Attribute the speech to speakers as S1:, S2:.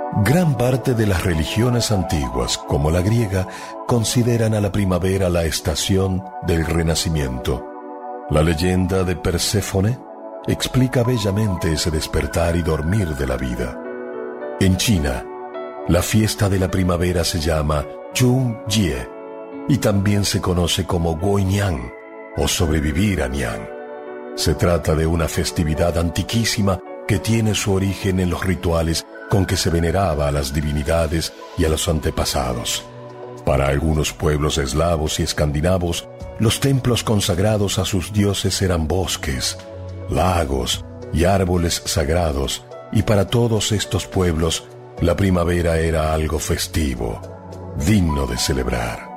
S1: Gran parte de las religiones antiguas, como la griega, consideran a la primavera la estación del renacimiento. La leyenda de Perséfone explica bellamente ese despertar y dormir de la vida. En China, la fiesta de la primavera se llama Chungjie y también se conoce como Guoyuan o sobrevivir a Nian. Se trata de una festividad antiquísima que tiene su origen en los rituales con que se veneraba a las divinidades y a los antepasados. Para algunos pueblos eslavos y escandinavos, los templos consagrados a sus dioses eran bosques, lagos y árboles sagrados, y para todos estos pueblos, la primavera era algo festivo, digno de celebrar.